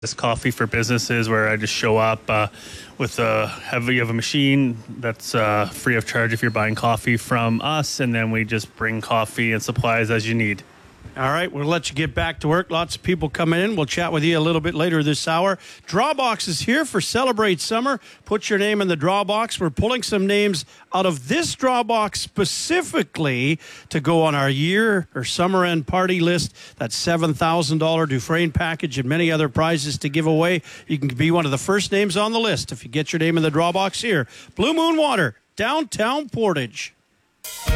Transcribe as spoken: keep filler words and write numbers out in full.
This coffee for businesses where I just show up uh, with a have you have a machine that's uh, free of charge if you're buying coffee from us, and then we just bring coffee and supplies as you need. All right, we'll let you get back to work. Lots of people coming in. We'll chat with you a little bit later this hour. Drawbox is here for Celebrate Summer. Put your name in the Drawbox. We're pulling some names out of this Drawbox specifically to go on our year or summer end party list. That seven thousand dollars Dufresne package and many other prizes to give away. You can be one of the first names on the list if you get your name in the Drawbox here. Blue Moon Water, downtown Portage.